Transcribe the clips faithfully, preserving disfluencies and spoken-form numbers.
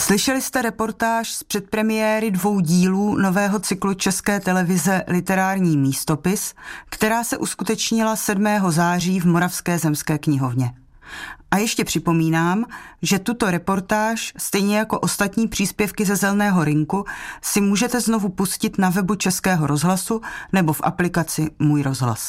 Slyšeli jste reportáž z předpremiéry dvou dílů nového cyklu České televize Literární místopis, která se uskutečnila sedmého září v Moravské zemské knihovně. A ještě připomínám, že tuto reportáž, stejně jako ostatní příspěvky ze Zeleného rynku, si můžete znovu pustit na webu Českého rozhlasu nebo v aplikaci Můj rozhlas.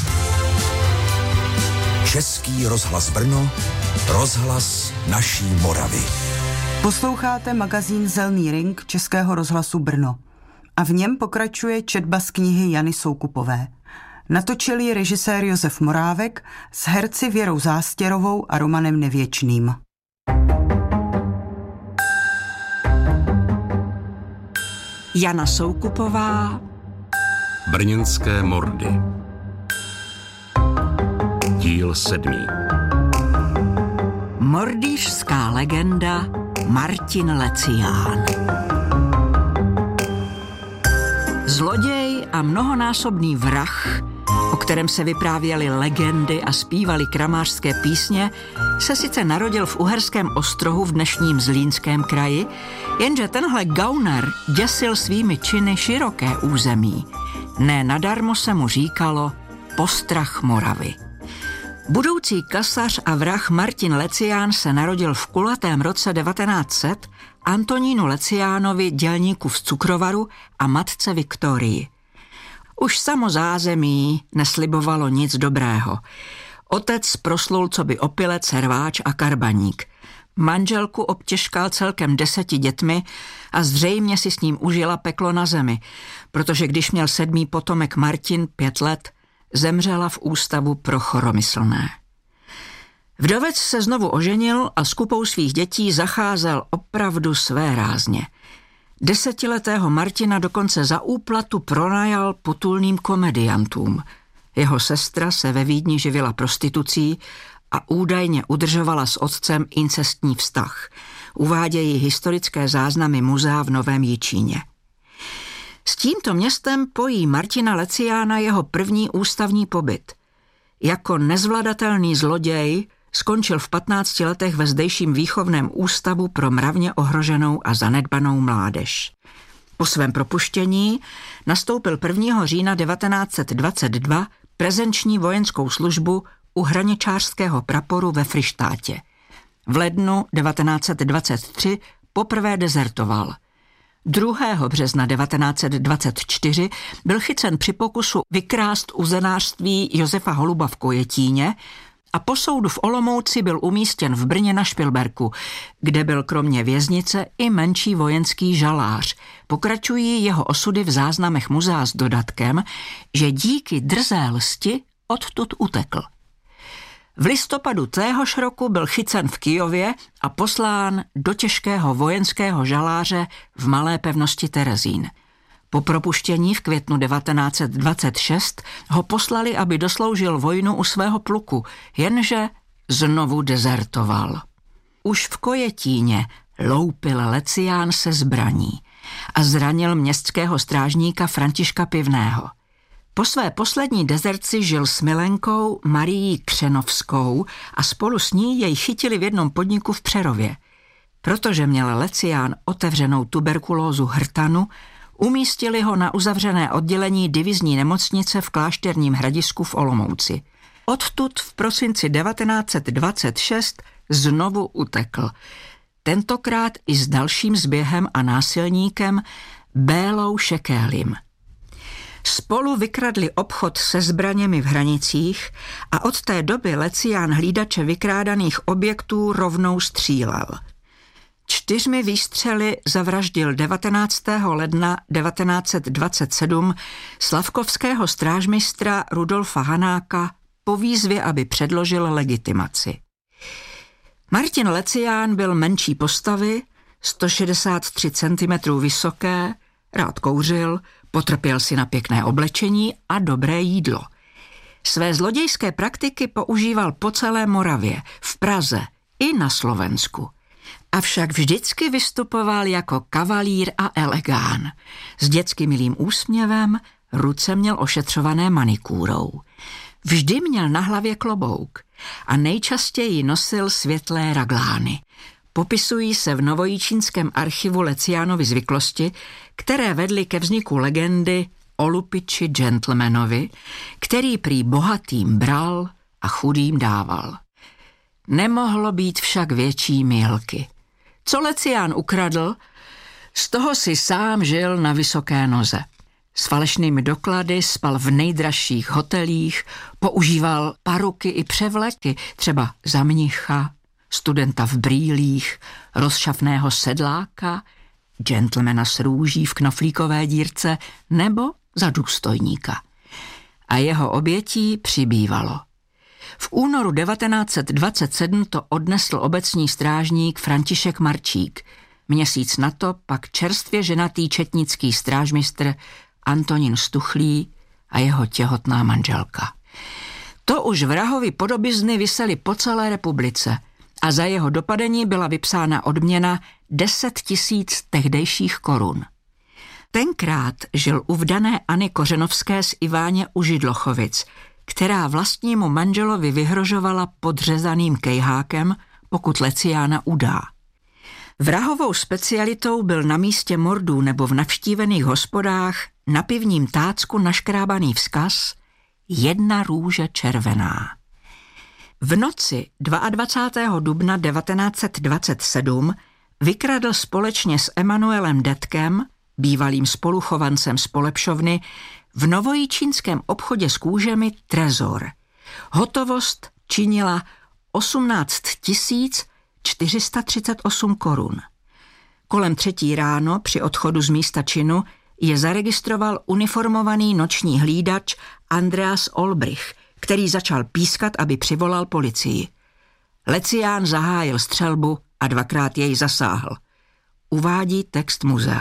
Český rozhlas Brno, rozhlas naší Moravy. Posloucháte magazín Zelený rynk Českého rozhlasu Brno a v něm pokračuje četba z knihy Jany Soukupové. Natočil ji režisér Josef Morávek s herci Věrou Zástěrovou a Romanem Nevěčným. Jana Soukupová. Brněnské mordy. Díl sedmý. Mordýřská legenda Martin Lecián. Zloděj a mnohonásobný vrah, o kterém se vyprávěly legendy a zpívaly kramářské písně, se sice narodil v Uherském Ostrohu v dnešním Zlínském kraji, jenže tenhle gauner děsil svými činy široké území. Ne nadarmo se mu říkalo Postrach Moravy. Budoucí kasař a vrah Martin Lecián se narodil v kulatém roce devatenáct set Antonínu Leciánovi, dělníku z cukrovaru, a matce Viktorii. Už samo zázemí neslibovalo nic dobrého. Otec proslul coby opilec, rváč a karbaník. Manželku obtěžkal celkem deseti dětmi a zřejmě si s ním užila peklo na zemi, protože když měl sedmý potomek Martin pět let, zemřela v ústavu pro choromyslné. Vdovec se znovu oženil a s kupou svých dětí zacházel opravdu svérázně. Desetiletého Martina dokonce za úplatu pronajal potulným komediantům. Jeho sestra se ve Vídni živila prostitucí a údajně udržovala s otcem incestní vztah. Uvádějí historické záznamy muzea v Novém Jičíně. S tímto městem pojí Martina Leciána jeho první ústavní pobyt. Jako nezvladatelný zloděj skončil v patnácti letech ve zdejším výchovném ústavu pro mravně ohroženou a zanedbanou mládež. Po svém propuštění nastoupil prvního října devatenáct set dvacet dva prezenční vojenskou službu u hraničářského praporu ve Fryštátě. V lednu devatenáct set dvacet tři poprvé dezertoval. druhého března devatenáct set dvacet čtyři byl chycen při pokusu vykrást uzenářství Josefa Holuba v Kojetíně a po soudu v Olomouci byl umístěn v Brně na Špilberku, kde byl kromě věznice i menší vojenský žalář. Pokračují jeho osudy v záznamech muzea s dodatkem, že díky drzé lsti odtud utekl. V listopadu téhož roku byl chycen v Kyjově a poslán do těžkého vojenského žaláře v malé pevnosti Terezín. Po propuštění v květnu devatenáct set dvacet šest ho poslali, aby dosloužil vojnu u svého pluku, jenže znovu dezertoval. Už v Kojetíně loupil Lecián se zbraní a zranil městského strážníka Františka Pivného. Po své poslední dezerci žil s milenkou Marií Křenovskou a spolu s ní jej chytili v jednom podniku v Přerově. Protože měl Lecián otevřenou tuberkulózu hrtanu, umístili ho na uzavřené oddělení divizní nemocnice v Klášterním Hradisku v Olomouci. Odtud v prosinci devatenáct set dvacet šest znovu utekl. Tentokrát i s dalším zběhem a násilníkem Bélou Šekélim. Spolu vykradli obchod se zbraněmi v Hranicích a od té doby Lecián hlídače vykrádaných objektů rovnou střílel. Čtyřmi výstřely zavraždil devatenáctého ledna devatenáct set dvacet sedm slavkovského strážmistra Rudolfa Hanáka po výzvě, aby předložil legitimaci. Martin Lecián byl menší postavy, sto šedesát tři centimetrů vysoké, rád kouřil, potrpěl si na pěkné oblečení a dobré jídlo. Své zlodějské praktiky používal po celé Moravě, v Praze i na Slovensku. Avšak vždycky vystupoval jako kavalír a elegán. S dětsky milým úsměvem, ruce měl ošetřované manikúrou. Vždy měl na hlavě klobouk a nejčastěji nosil světlé raglány. Popisují se v novojičínském archivu Leciánovy zvyklosti, které vedly ke vzniku legendy o lupiči gentlemanovi, který prý bohatým bral a chudým dával. Nemohlo být však větší mýlky. Co Lecián ukradl, z toho si sám žil na vysoké noze. S falešnými doklady spal v nejdražších hotelích, používal paruky i převleky, třeba za mnicha, studenta v brýlích, rozšafného sedláka, gentlemana s růží v knoflíkové dírce nebo za důstojníka. A jeho obětí přibývalo. V únoru devatenáct set dvacet sedm to odnesl obecní strážník František Marčík. Měsíc na to pak čerstvě ženatý četnický strážmistr Antonín Stuchlý a jeho těhotná manželka. To už vrahovi podobizny visely po celé republice a za jeho dopadení byla vypsána odměna deset tisíc tehdejších korun. Tenkrát žil u vdané Anny Kořenovské z Iváně u Židlochovic, která vlastnímu manželovi vyhrožovala podřezaným kejhákem, pokud Leciána udá. Vrahovou specialitou byl na místě mordů nebo v navštívených hospodách na pivním tácku naškrábaný vzkaz Jedna růže červená. V noci dvacátého druhého dubna devatenáct set dvacet sedm vykradl společně s Emanuelem Detkem, bývalým spoluchovancem z Polepšovny, v novojičínském obchodě s kůžemi trezor. Hotovost činila osmnáct tisíc čtyři sta třicet osm korun. Kolem třetí ráno při odchodu z místa činu je zaregistroval uniformovaný noční hlídač Andreas Olbrich, který začal pískat, aby přivolal policii. Lecián zahájil střelbu a dvakrát jej zasáhl. Uvádí text muzea.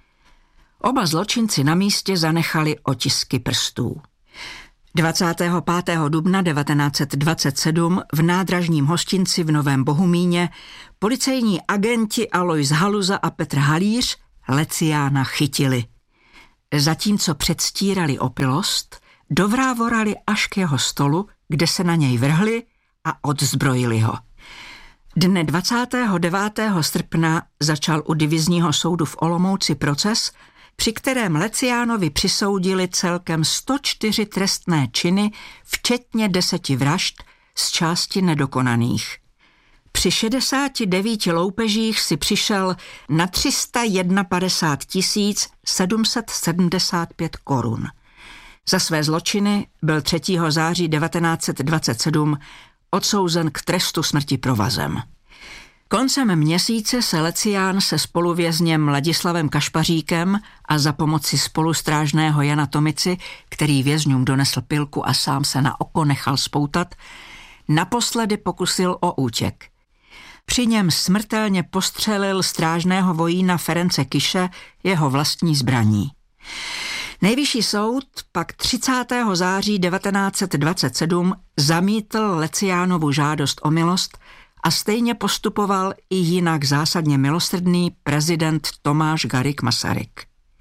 Oba zločinci na místě zanechali otisky prstů. dvacátého pátého dubna devatenáct set dvacet sedm v nádražním hostinci v Novém Bohumíně policejní agenti Alois Haluza a Petr Halíř Leciána chytili. Zatímco předstírali opilost, dovrávorali až k jeho stolu, kde se na něj vrhli a odzbrojili ho. Dne dvacátého devátého srpna začal u divizního soudu v Olomouci proces, při kterém Leciánovi přisoudili celkem sto čtyři trestné činy, včetně deseti vražd z části nedokonaných. Při šedesáti devíti loupežích si přišel na tři sta padesát jedna tisíc sedm set sedmdesát pět korun. Za své zločiny byl třetího září devatenáct set dvacet sedm odsouzen k trestu smrti provazem. Koncem měsíce se Lecián se spoluvězněm Ladislavem Kašpaříkem a za pomoci spolustrážného Jana Tomici, který vězňům donesl pilku a sám se na oko nechal spoutat, naposledy pokusil o útěk. Při něm smrtelně postřelil strážného vojína Ference Kiše jeho vlastní zbraní. Nejvyšší soud pak třicátého září devatenáct set dvacet sedm zamítl Leciánovu žádost o milost a stejně postupoval i jinak zásadně milosrdný prezident Tomáš Garrigue Masaryk.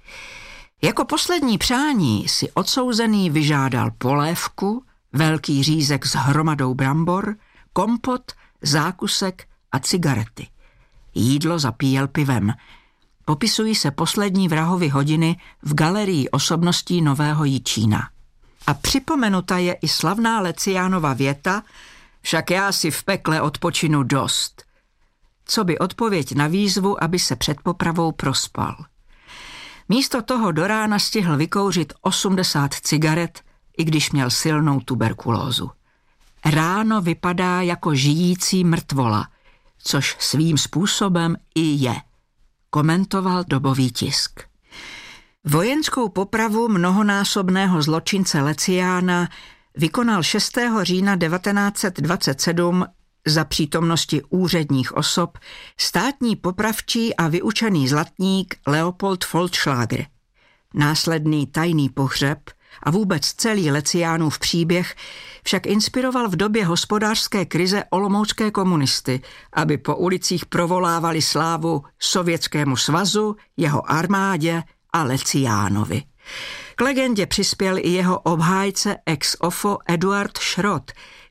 Jako poslední přání si odsouzený vyžádal polévku, velký řízek s hromadou brambor, kompot, zákusek a cigarety. Jídlo zapíjel pivem. Popisují se poslední vrahovy hodiny v galerii osobností Nového Jičína. A připomenuta je i slavná Leciánova věta: však já si v pekle odpočinu dost. Co by odpověď na výzvu, aby se před popravou prospal. Místo toho do rána stihl vykouřit osmdesát cigaret, i když měl silnou tuberkulózu. Ráno vypadá jako žijící mrtvola, což svým způsobem i je, komentoval dobový tisk. Vojenskou popravu mnohonásobného zločince Leciána vykonal šestého října devatenáct set dvacet sedm za přítomnosti úředních osob státní popravčí a vyučený zlatník Leopold Foltschlager. Následný tajný pohřeb a vůbec celý Leciánův příběh však inspiroval v době hospodářské krize olomoucké komunisty, aby po ulicích provolávali slávu Sovětskému svazu, jeho armádě a Leciánovi. K legendě přispěl i jeho obhájce ex ofo Eduard Schrott,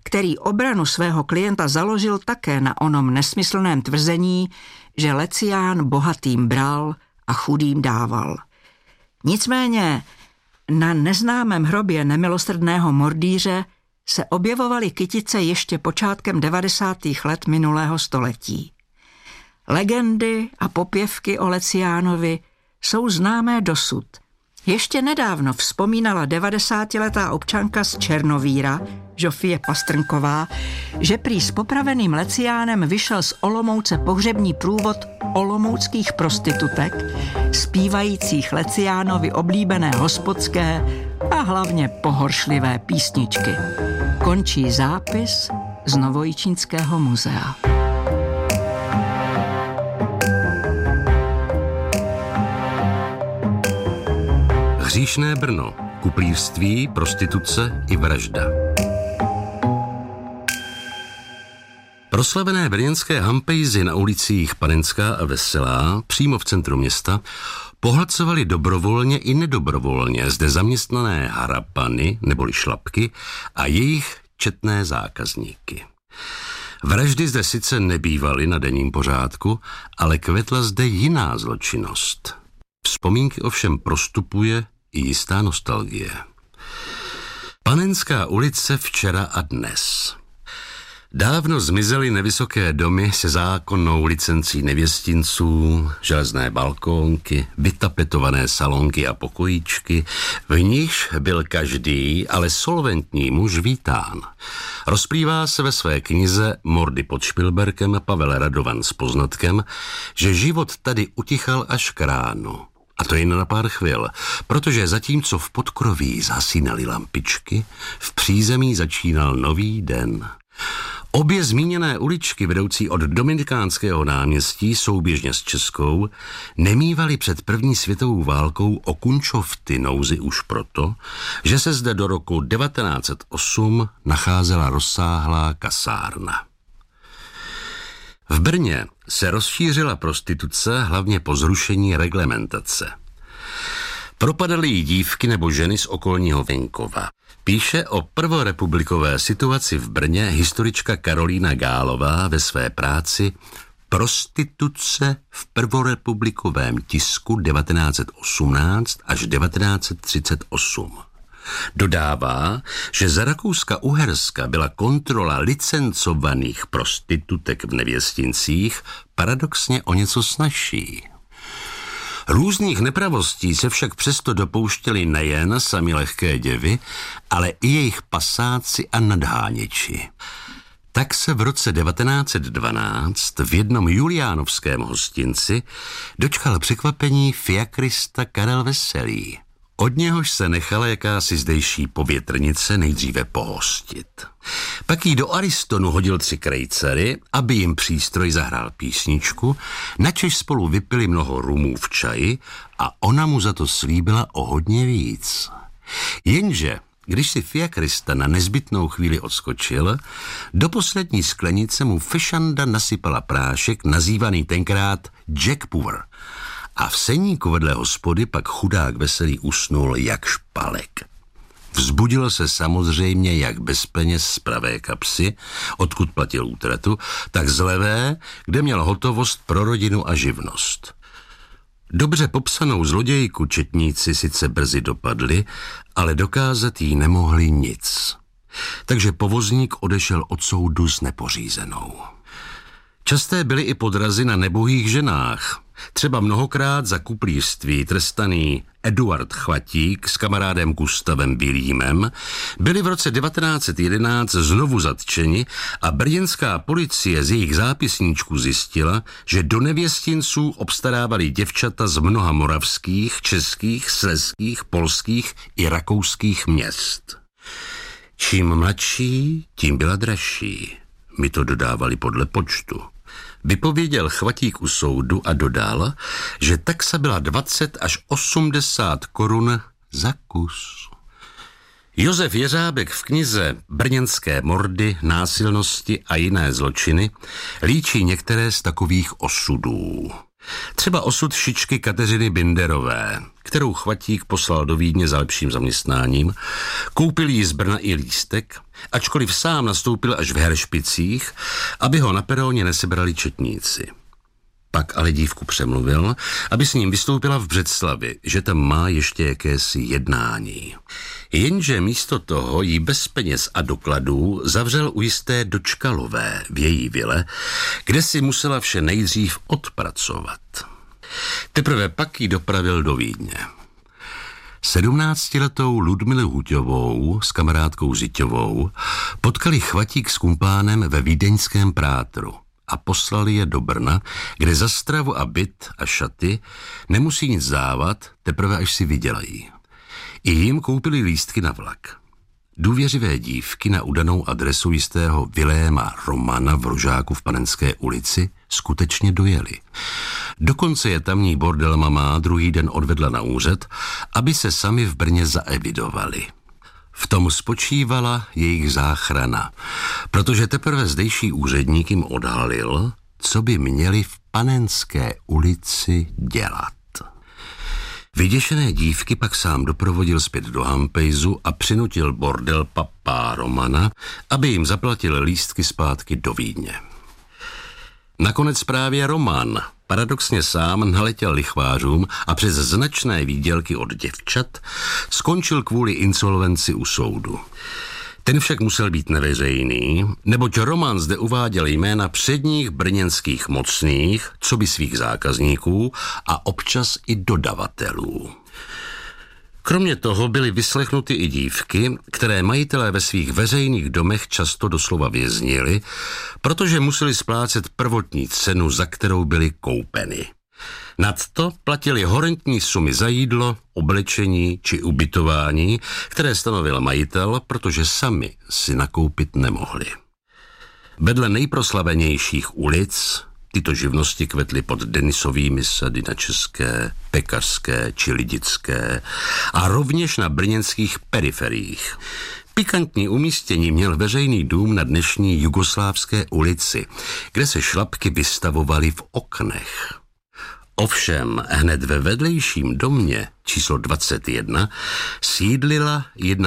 který obranu svého klienta založil také na onom nesmyslném tvrzení, že Lecián bohatým bral a chudým dával. Nicméně na neznámém hrobě nemilosrdného mordýře se objevovaly kytice ještě počátkem devadesátých let minulého století. Legendy a popěvky o Leciánovi jsou známé dosud. Ještě nedávno vzpomínala devadesátiletá občanka z Černovíra, Žofie Pastrnková, že prý s popraveným Leciánem vyšel z Olomouce pohřební průvod olomouckých prostitutek, zpívajících Leciánovi oblíbené hospodské a hlavně pohoršlivé písničky. Končí zápis z Novojičínského muzea. Hříšné Brno, kuplířství, prostituce i vražda. Proslavené brněnské hampejzy na ulicích Panenská a Veselá, přímo v centru města, pohlcovali dobrovolně i nedobrovolně zde zaměstnané harapany neboli šlapky a jejich četné zákazníky. Vraždy zde sice nebývaly na denním pořádku, ale kvetla zde jiná zločinnost. Vzpomínky ovšem prostupuje i jistá nostalgie. Panenská ulice včera a dnes. Dávno zmizely nevysoké domy se zákonnou licencí nevěstinců, železné balkónky, vytapetované salonky a pokojíčky, v nichž byl každý, ale solventní muž vítán. Rozplývá se ve své knize Mordy pod Špilberkem Pavel Radovan s poznatkem, že život tady utichal až k ránu. A to jen na pár chvil, protože zatímco v podkroví zhasínaly lampičky, v přízemí začínal nový den. Obě zmíněné uličky vedoucí od Dominikánského náměstí souběžně s Českou nemívaly před první světovou válkou o kunčofty nouzy už proto, že se zde do roku devatenáct set osm nacházela rozsáhlá kasárna. V Brně se rozšířila prostituce hlavně po zrušení reglementace. Propadaly jí dívky nebo ženy z okolního venkova. Píše o prvorepublikové situaci v Brně historička Karolína Gálová ve své práci Prostituce v prvorepublikovém tisku devatenáct set osmnáct až devatenáct set třicet osm. Dodává, že za Rakouska-Uherska byla kontrola licencovaných prostitutek v nevěstincích paradoxně o něco snazší. Různých nepravostí se však přesto dopouštěli nejen sami lehké děvy, ale i jejich pasáci a nadháněči. Tak se v roce devatenáct set dvanáct v jednom juliánovském hostinci dočkal překvapení fiakrista Karel Veselý. Od něhož se nechala jakási zdejší povětrnice nejdříve pohostit. Pak jí do Aristonu hodil tři krejcery, aby jim přístroj zahrál písničku, načež spolu vypili mnoho rumů v čaji a ona mu za to slíbila o hodně víc. Jenže, když si fiakrista na nezbytnou chvíli odskočil, do poslední sklenice mu fešanda nasypala prášek nazývaný tenkrát Jack Power. A v seníku vedle hospody pak chudák Veselý usnul jak špalek. Vzbudil se samozřejmě jak bez peněz z pravé kapsy, odkud platil útratu, tak z levé, kde měl hotovost pro rodinu a živnost. Dobře popsanou zlodějku četníci sice brzy dopadli, ale dokázat jí nemohli nic. Takže povozník odešel od soudu s nepořízenou. Časté byly i podrazy na nebohých ženách. Třeba mnohokrát za kuplířství trestaný Eduard Chvatík s kamarádem Gustavem Bilímem byli v roce devatenáct set jedenáct znovu zatčeni a brněnská policie z jejich zápisníčku zjistila, že do nevěstinců obstarávali děvčata z mnoha moravských, českých, slezských, polských i rakouských měst. Čím mladší, tím byla dražší. My to dodávali podle počtu. Vypověděl Chvatík u soudu a dodal, že taxa byla dvacet až osmdesát korun za kus. Josef Jeřábek v knize Brněnské mordy, násilnosti a jiné zločiny líčí některé z takových osudů. Třeba osud šičky Kateřiny Binderové, kterou Chvatík poslal do Vídně za lepším zaměstnáním, koupil jí z Brna i lístek, ačkoliv sám nastoupil až v Heršpicích, aby ho na peroně nesebrali četníci. Pak ale dívku přemluvil, aby s ním vystoupila v Břeclavi, že tam má ještě jakési jednání. Jenže místo toho jí bez peněz a dokladů zavřel u jisté Dočkalové v její vile, kde si musela vše nejdřív odpracovat. Teprve pak ji dopravil do Vídně. Sedmnáctiletou Ludmilu Huťovou s kamarádkou Ziťovou potkali Chvatík s kumpánem ve vídeňském Prátru a poslali je do Brna, kde za stravu a byt a šaty nemusí nic dávat, teprve až si vydělají. I jim koupili lístky na vlak. Důvěřivé dívky na udanou adresu jistého Viléma Romana v Rožáku v Panenské ulici skutečně dojeli. Dokonce je tamní bordel mama druhý den odvedla na úřad, aby se sami v Brně zaevidovali. V tom spočívala jejich záchrana, protože teprve zdejší úředník jim odhalil, co by měli v Panenské ulici dělat. Vyděšené dívky pak sám doprovodil zpět do Hampejzu a přinutil bordel papá Romana, aby jim zaplatil lístky zpátky do Vídně. Nakonec právě Roman paradoxně sám naletěl lichvářům a přes značné výdělky od děvčat skončil kvůli insolvenci u soudu. Ten však musel být neveřejný, neboť Roman zde uváděl jména předních brněnských mocných, coby svých zákazníků a občas i dodavatelů. Kromě toho byly vyslechnuty i dívky, které majitelé ve svých veřejných domech často doslova věznili, protože museli splácet prvotní cenu, za kterou byly koupeny. Nadto platili horentní sumy za jídlo, oblečení či ubytování, které stanovil majitel, protože sami si nakoupit nemohli. Vedle nejproslavenějších ulic tyto živnosti kvetly pod Denisovými sady na České, Pekařské či Lidické a rovněž na brněnských periferiích. Pikantní umístění měl veřejný dům na dnešní Jugoslávské ulici, kde se šlapky vystavovaly v oknech. Ovšem hned ve vedlejším domě číslo dvacet jedna sídlila jedna